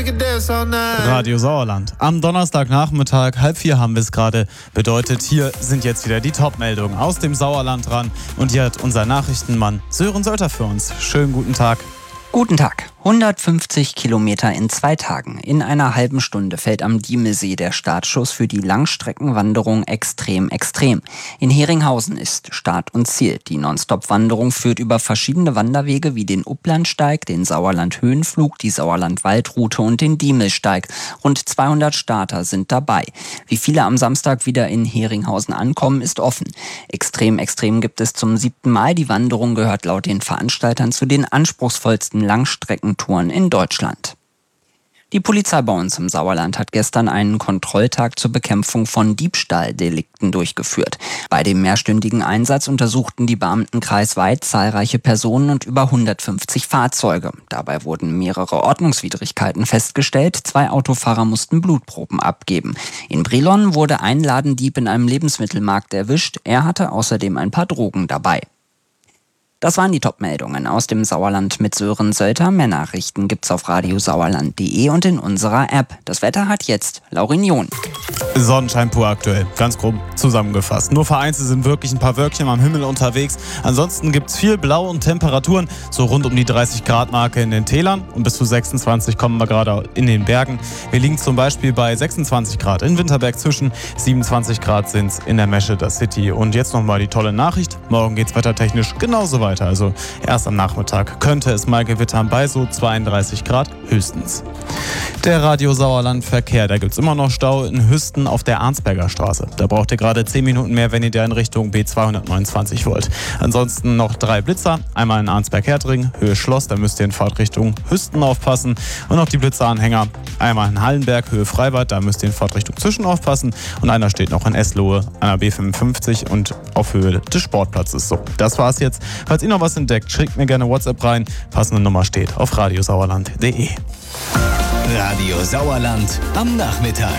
Radio Sauerland. Am Donnerstagnachmittag, 3:30 haben wir es gerade. Bedeutet, hier sind jetzt wieder die Top-Meldungen aus dem Sauerland dran. Und hier hat unser Nachrichtenmann Sören Sölter für uns. Schönen guten Tag. Guten Tag. 150 Kilometer in 2 Tagen. In einer halben Stunde fällt am Diemelsee der Startschuss für die Langstreckenwanderung Extrem Extrem. In Heringhausen ist Start und Ziel. Die Nonstop-Wanderung führt über verschiedene Wanderwege wie den Upplandsteig, den Sauerland-Höhenflug, die Sauerland-Waldroute und den Diemelsteig. Rund 200 Starter sind dabei. Wie viele am Samstag wieder in Heringhausen ankommen, ist offen. Extrem Extrem gibt es zum 7. Mal. Die Wanderung gehört laut den Veranstaltern zu den anspruchsvollsten Langstreckentouren in Deutschland. Die Polizei bei uns im Sauerland hat gestern einen Kontrolltag zur Bekämpfung von Diebstahldelikten durchgeführt. Bei dem mehrstündigen Einsatz untersuchten die Beamten kreisweit zahlreiche Personen und über 150 Fahrzeuge. Dabei wurden mehrere Ordnungswidrigkeiten festgestellt. 2 Autofahrer mussten Blutproben abgeben. In Brilon wurde ein Ladendieb in einem Lebensmittelmarkt erwischt. Er hatte außerdem ein paar Drogen dabei. Das waren die Top-Meldungen aus dem Sauerland mit Sören Sölter. Mehr Nachrichten gibt's auf radiosauerland.de und in unserer App. Das Wetter hat jetzt Laurin John. Sonnenschein pur aktuell, ganz grob zusammengefasst. Nur vereinzelt sind wirklich ein paar Wölkchen am Himmel unterwegs. Ansonsten gibt's viel Blau und Temperaturen, so rund um die 30-Grad-Marke in den Tälern. Und bis zu 26 kommen wir gerade in den Bergen. Wir liegen zum Beispiel bei 26 Grad in Winterberg zwischen, 27 Grad sind's in der Mescheder City. Und jetzt nochmal die tolle Nachricht, morgen geht's wettertechnisch genauso weiter. Also erst am Nachmittag könnte es mal gewittern bei so 32 Grad höchstens. Der Radio Sauerland Verkehr, da gibt es immer noch Stau in Hüsten auf der Arnsberger Straße. Da braucht ihr gerade 10 Minuten mehr, wenn ihr da in Richtung B229 wollt. Ansonsten noch 3 Blitzer, einmal in Arnsberg-Hertring, Höhe Schloss, da müsst ihr in Fahrtrichtung Hüsten aufpassen. Und noch die Blitzeranhänger, einmal in Hallenberg, Höhe Freibad, da müsst ihr in Fahrtrichtung Zwischen aufpassen. Und einer steht noch in Eslohe an der B55 und auf Höhe des Sportplatzes. So, das war's jetzt. Falls ihr noch was entdeckt, schickt mir gerne WhatsApp rein. Passende Nummer steht auf radiosauerland.de. Radio Sauerland am Nachmittag.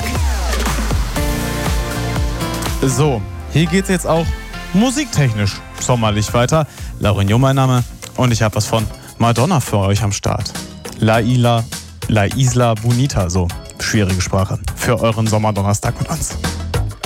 So, hier geht's jetzt auch musiktechnisch sommerlich weiter. Laurin Jo mein Name und ich habe was von Madonna für euch am Start. La Isla Bonita, so schwierige Sprache, für euren Sommerdonnerstag mit uns.